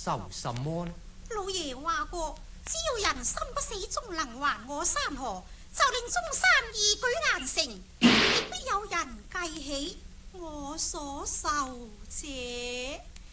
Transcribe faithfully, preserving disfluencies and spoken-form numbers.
受什麼呢？ 老爺話過，只要人心不死，終能還我山河。就令中山義舉難成，亦必有人計起我所受者。